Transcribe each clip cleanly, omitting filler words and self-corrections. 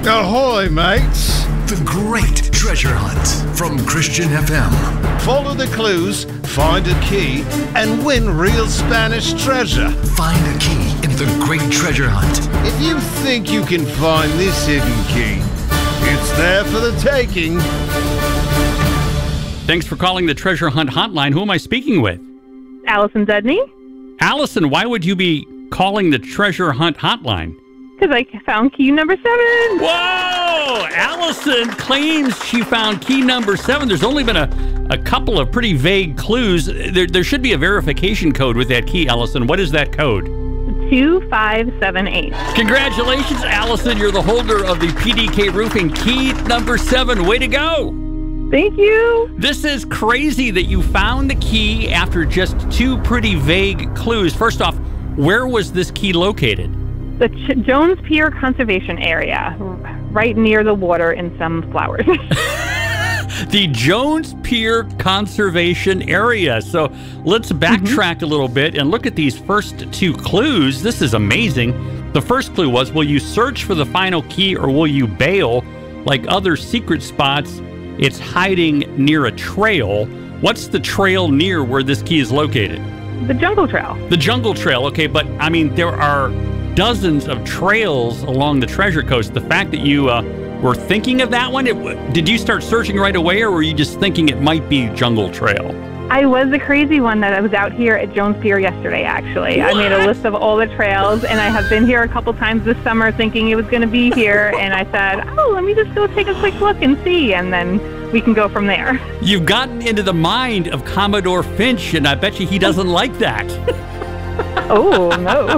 Ahoy, mates! The Great Treasure Hunt from Christian FM. Follow the clues, find a key, and win real Spanish treasure. Find a key in the Great Treasure Hunt. If you think you can find this hidden key, it's there for the taking. Thanks for calling the Treasure Hunt hotline. Who am I speaking with? Allison Dudney. Allison, why would you be calling the Treasure Hunt hotline? Because I found key number 7. Whoa! Allison claims she found key number 7. There's only been a couple of pretty vague clues. There should be a verification code with that key, Allison. What is that code? 2578. Congratulations, Allison. You're the holder of the PDK Roofing key number 7. Way to go! Thank you. This is crazy that you found the key after just 2 pretty vague clues. First off, where was this key located? The Jones Pier Conservation Area, right near the water in some flowers. The Jones Pier Conservation Area. So let's backtrack a little bit and look at these first 2 clues. This is amazing. The first clue was, will you search for the final key or will you bail? Like other secret spots, it's hiding near a trail. What's the trail near where this key is located? The Jungle Trail. The Jungle Trail. Okay, but I mean, there are dozens of trails along the Treasure Coast. The fact that you were thinking of that one, did you start searching right away, or were you just thinking it might be Jungle Trail? I was the crazy one that I was out here at Jones Pier yesterday, actually. What? I made a list of all the trails, and I have been here a couple times this summer thinking it was going to be here, and I said, oh, let me just go take a quick look and see, and then we can go from there. You've gotten into the mind of Commodore Finch, and I bet you he doesn't like that. Oh, no.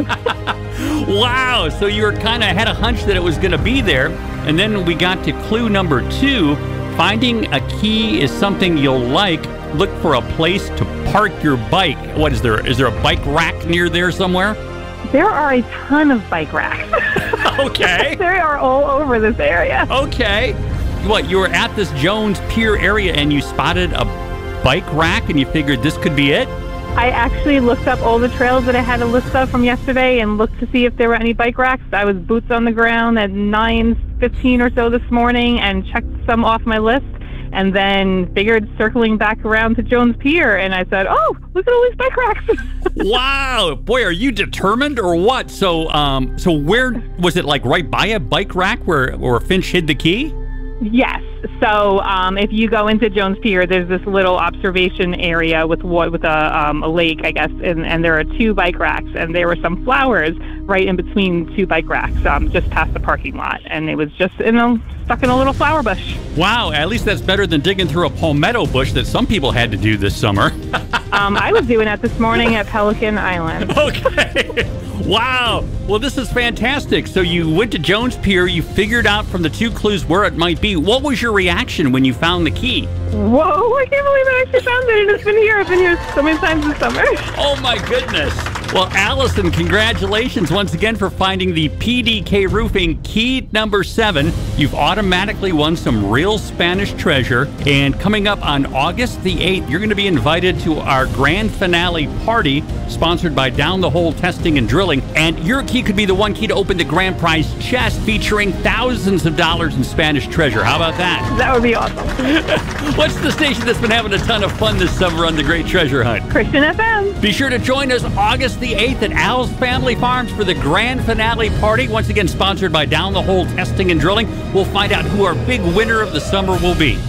Wow, so you were kind of had a hunch that it was going to be there, and then we got to clue number 2. Finding a key is something you'll like. Look for a place to park your bike. What is there? Is there a bike rack near there somewhere? There are a ton of bike racks. Okay. They are all over this area. Okay. What, you were at this Jones Pier area and you spotted a bike rack and you figured this could be it? I actually looked up all the trails that I had a list of from yesterday and looked to see if there were any bike racks. I was boots on the ground at 9:15 or so this morning and checked some off my list. And then figured circling back around to Jones Pier, and I said, oh, look at all these bike racks. Wow. Boy, are you determined or what? So where was it, like right by a bike rack where Finch hid the key? Yes. So if you go into Jones Pier, there's this little observation area with a lake, I guess, and there are 2 bike racks, and there were some flowers right in between 2 bike racks, just past the parking lot, and it was just stuck in a little flower bush. Wow, at least that's better than digging through a palmetto bush that some people had to do this summer. I was doing that this morning at Pelican Island. Okay. Wow. Well, this is fantastic. So you went to Jones Pier, you figured out from the 2 clues where it might be. What was your reaction when you found the key? Whoa, I can't believe I actually found it, and it's been here. I've been here so many times this summer. Oh, my goodness. Well, Allison, congratulations once again for finding the PDK Roofing key number 7. You've automatically won some real Spanish treasure. And coming up on August the 8th, you're going to be invited to our grand finale party sponsored by Down the Hole Testing and Drilling. And your key could be the one key to open the grand prize chest featuring thousands of dollars in Spanish treasure. How about that? That would be awesome. What's the station that's been having a ton of fun this summer on the Great Treasure Hunt? Christian FM. Be sure to join us August the 8th at Al's Family Farms for the grand finale party. Once again, sponsored by Down the Hole Testing and Drilling. We'll find out who our big winner of the summer will be.